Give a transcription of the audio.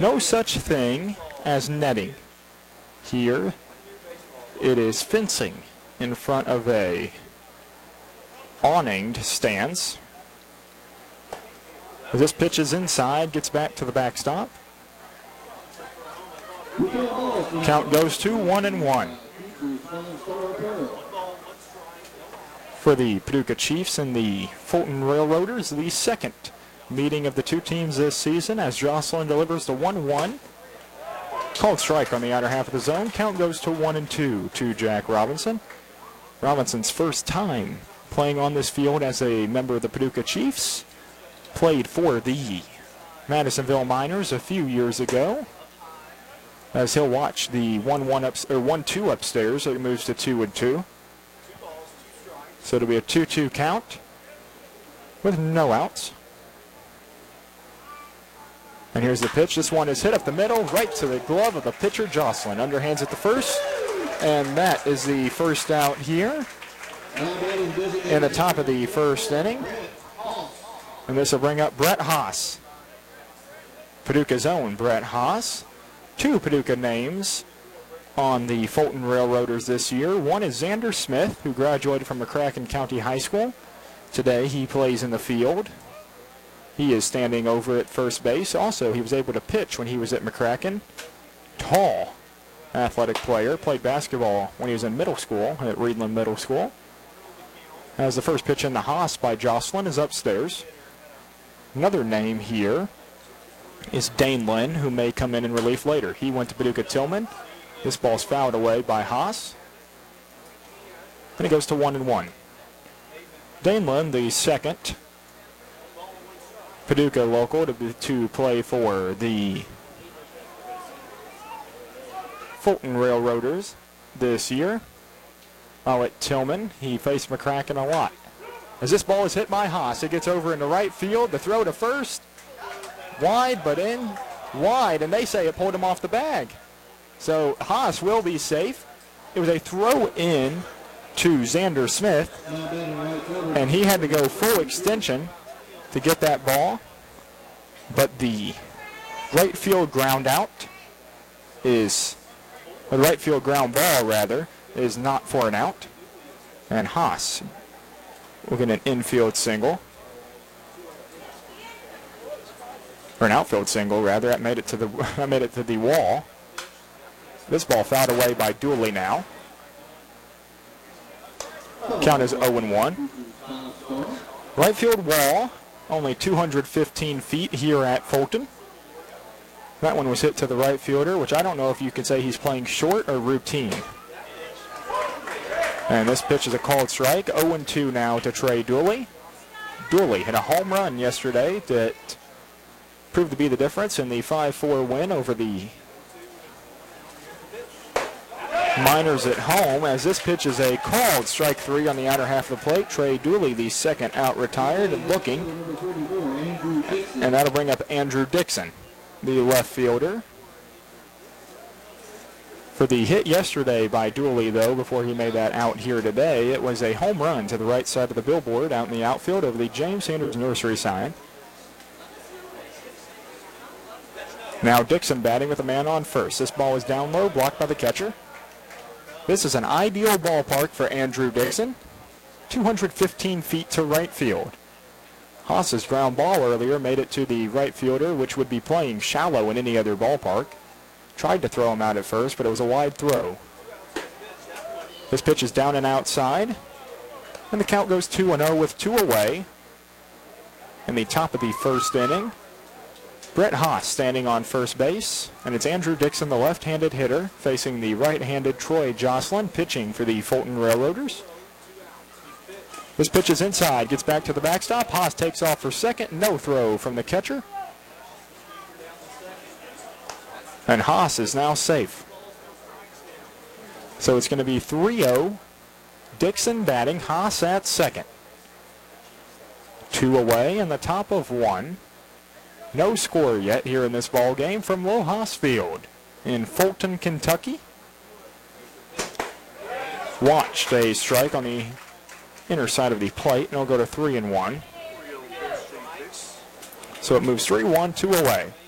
no such thing as netting. Here it is fencing in front of a awninged stance. As this pitch is inside, gets back to the backstop. Count goes to 1-1. For the Paducah Chiefs and the Fulton Railroaders, the second meeting of the two teams this season as Jocelyn delivers the 1-1. Called strike on the outer half of the zone. Count goes to 1-2 to Jack Robinson. Robinson's first time playing on this field as a member of the Paducah Chiefs. Played for the Madisonville Miners a few years ago. As he'll watch the 1-2 upstairs, it moves to 2-2. So it'll be a 2-2 count with no outs. And here's the pitch. This one is hit up the middle, right to the glove of the pitcher, Jocelyn. Underhands at the first, and that is the first out here in the top of the first inning. And this will bring up Brett Haas, Paducah's own Brett Haas. Two Paducah names on the Fulton Railroaders this year. One is Xander Smith, who graduated from McCracken County High School. Today he plays in the field. He is standing over at first base. Also, he was able to pitch when he was at McCracken. Tall, athletic player. Played basketball when he was in middle school at Reedland Middle School. As the first pitch in the Haas by Jocelyn is upstairs. Another name here is Dane Lynn, who may come in relief later. He went to Paducah Tillman. This ball's fouled away by Haas. And it goes to 1-1. Dane Lynn, the second Paducah local to play for the Fulton Railroaders this year. While at Tillman, he faced McCracken a lot. As this ball is hit by Haas, it gets over into right field. The throw to first. Wide, but in. Wide, and they say it pulled him off the bag. So Haas will be safe. It was a throw in to Xander Smith, and he had to go full extension to get that ball. But the right field ground out is, or the right field ground ball rather, is not for an out. And Haas will get an infield single. Or an outfield single rather. That made it to the wall. This ball fouled away by Dooley now. Count is 0-1. Right field wall, only 215 feet here at Fulton. That one was hit to the right fielder, which I don't know if you could say he's playing short or routine. And this pitch is a called strike. 0-2 now to Trey Dooley. Dooley hit a home run yesterday that proved to be the difference in the 5-4 win over the Miners at home, as this pitch is a called strike three on the outer half of the plate. Trey Dooley, the second out, retired and looking. And that'll bring up Andrew Dixon, the left fielder. For the hit yesterday by Dooley, though, before he made that out here today, it was a home run to the right side of the billboard out in the outfield over the James Sanders nursery sign. Now Dixon batting with a man on first. This ball is down low, blocked by the catcher. This is an ideal ballpark for Andrew Dixon. 215 feet to right field. Haas's ground ball earlier made it to the right fielder, which would be playing shallow in any other ballpark. Tried to throw him out at first, but it was a wide throw. This pitch is down and outside. And the count goes 2-0 with two away. In the top of the first inning, Brett Haas standing on first base, and it's Andrew Dixon, the left-handed hitter, facing the right-handed Troy Jocelyn, pitching for the Fulton Railroaders. This pitch is inside, gets back to the backstop. Haas takes off for second, no throw from the catcher. And Haas is now safe. So it's going to be 3-0. Dixon batting, Haas at second. Two away in the top of one. No score yet here in this ball game from Low Haas Field in Fulton, Kentucky. Watched a strike on the inner side of the plate, and it'll go to 3-1. So it moves 3-1, two away.